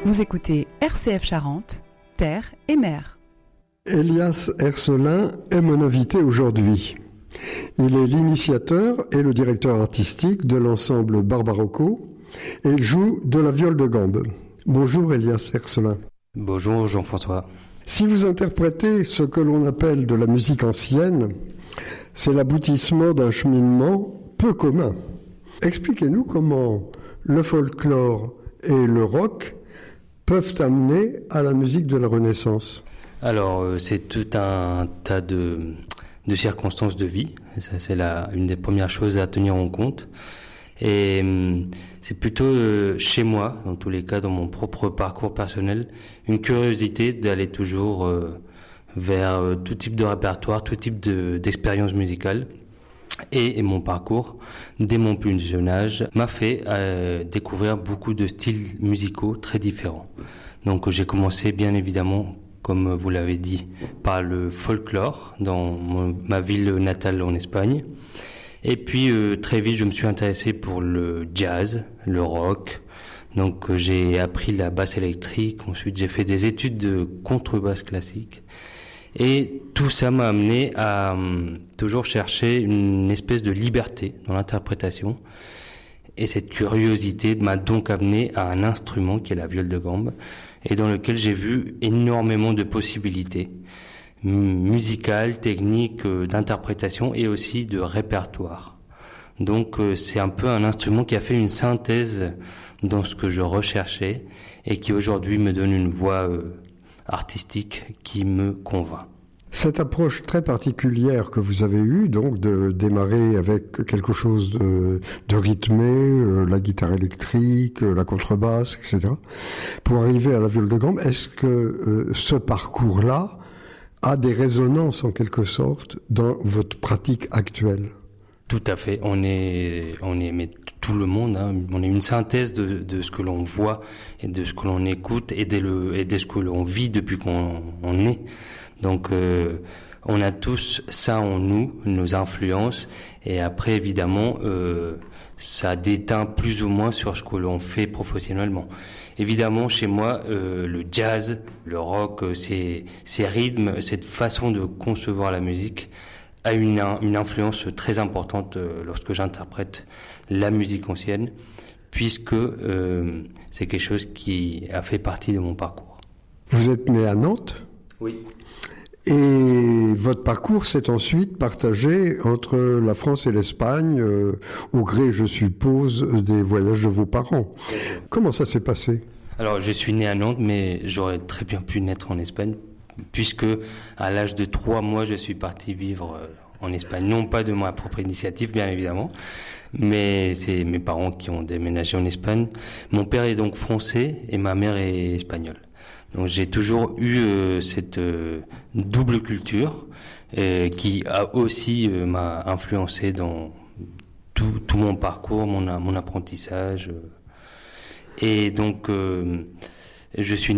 Vous écoutez RCF Charente, Terre et Mer. Elias Hercelin est mon invité aujourd'hui. Il est l'initiateur et le directeur artistique de l'ensemble Barbarocco et il joue de la viole de gambe. Bonjour Elias Hercelin. Bonjour Jean-François. Si vous interprétez ce que l'on appelle de la musique ancienne, c'est l'aboutissement d'un cheminement peu commun. Expliquez-nous comment le folklore et le rock peuvent amener à la musique de la Renaissance. Alors, c'est tout un tas de circonstances de vie. Ça, c'est une des premières choses à tenir en compte. Et c'est plutôt chez moi, dans tous les cas, dans mon propre parcours personnel, une curiosité d'aller toujours vers tout type de répertoire, tout type d'expérience musicale. Et mon parcours, dès mon plus jeune âge, m'a fait découvrir beaucoup de styles musicaux très différents. Donc j'ai commencé bien évidemment, comme vous l'avez dit, par le folklore dans ma ville natale en Espagne. Et puis très vite, je me suis intéressé pour le jazz, le rock. Donc j'ai appris la basse électrique. Ensuite, j'ai fait des études de contrebasse classique. Et tout ça m'a amené à toujours chercher une espèce de liberté dans l'interprétation. Et cette curiosité m'a donc amené à un instrument qui est la viole de gambe, et dans lequel j'ai vu énormément de possibilités musicales, techniques, d'interprétation et aussi de répertoire. Donc c'est un peu un instrument qui a fait une synthèse dans ce que je recherchais et qui aujourd'hui me donne une voix artistique qui me convainc. Cette approche très particulière que vous avez eue, donc de démarrer avec quelque chose de rythmé, la guitare électrique, la contrebasse, etc., pour arriver à la viole de gambe, est-ce que ce parcours-là a des résonances en quelque sorte dans votre pratique actuelle ? Tout à fait. On est mais tout le monde. Hein, on est une synthèse de ce que l'on voit et de ce que l'on écoute et de ce que l'on vit depuis qu'on est. Donc, on a tous ça en nous, nos influences. Et après, évidemment, ça déteint plus ou moins sur ce que l'on fait professionnellement. Évidemment, chez moi, le jazz, le rock, ces rythmes, cette façon de concevoir la musique a une influence très importante lorsque j'interprète la musique ancienne, puisque c'est quelque chose qui a fait partie de mon parcours. Vous êtes né à Nantes ? Oui. Et votre parcours s'est ensuite partagé entre la France et l'Espagne, au gré, je suppose, des voyages de vos parents. Comment ça s'est passé ? Alors, je suis né à Nantes, mais j'aurais très bien pu naître en Espagne, puisque à l'âge de 3 mois, je suis parti vivre en Espagne. Non pas de ma propre initiative, bien évidemment, mais c'est mes parents qui ont déménagé en Espagne. Mon père est donc français et ma mère est espagnole. Donc j'ai toujours eu cette double culture qui a aussi m'a influencé dans tout mon parcours, mon apprentissage. Et donc je suis